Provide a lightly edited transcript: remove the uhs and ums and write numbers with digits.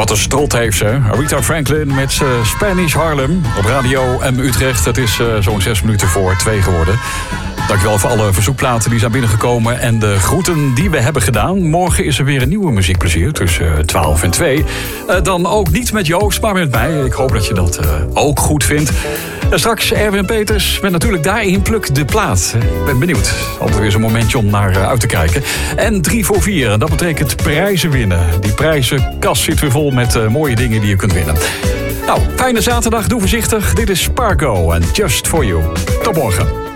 Wat een strot heeft ze. Aretha Franklin met Spanish Harlem op Radio M Utrecht. Het is zo'n 6 minuten voor 2 geworden. Dankjewel voor alle verzoekplaten die zijn binnengekomen en de groeten die we hebben gedaan. Morgen is er weer een nieuwe muziekplezier tussen 12 en 2. Dan ook niet met Joost, maar met mij. Ik hoop dat je dat ook goed vindt. En straks Erwin Peters met natuurlijk daarin Pluk de Plaat. Ik ben benieuwd. Altijd weer zo'n momentje om naar uit te kijken. En 3 voor 4. En dat betekent prijzen winnen. Die prijzenkast zit weer vol met mooie dingen die je kunt winnen. Nou, fijne zaterdag. Doe voorzichtig. Dit is Spargo en Just For You. Tot morgen.